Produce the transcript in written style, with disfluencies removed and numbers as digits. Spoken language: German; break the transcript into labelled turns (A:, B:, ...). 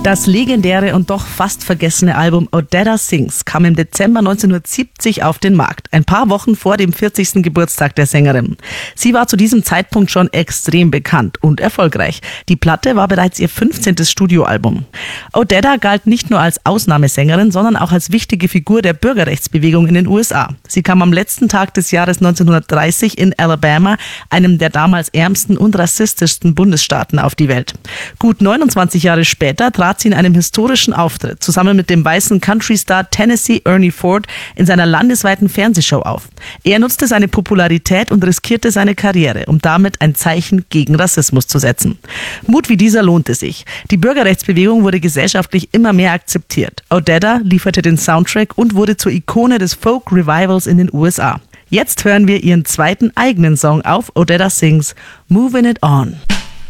A: Das legendäre und doch fast vergessene Album Odetta Sings kam im Dezember 1970 auf den Markt, ein paar Wochen vor dem 40. Geburtstag der Sängerin. Sie war zu diesem Zeitpunkt schon extrem bekannt und erfolgreich. Die Platte war bereits ihr 15. Studioalbum. Odetta galt nicht nur als Ausnahmesängerin, sondern auch als wichtige Figur der Bürgerrechtsbewegung in den USA. Sie kam am letzten Tag des Jahres 1930 in Alabama, einem der damals ärmsten und rassistischsten Bundesstaaten, auf die Welt. Gut 29 Jahre später trat sie in einem historischen Auftritt zusammen mit dem weißen Country-Star Tennessee Ernie Ford in seiner landesweiten Fernsehshow auf. Er nutzte seine Popularität und riskierte seine Karriere, um damit ein Zeichen gegen Rassismus zu setzen. Mut wie dieser lohnte sich. Die Bürgerrechtsbewegung wurde gesellschaftlich immer mehr akzeptiert. Odetta lieferte den Soundtrack und wurde zur Ikone des Folk-Revivals in den USA. Jetzt hören wir ihren zweiten eigenen Song auf Odetta Sings, Moving It On.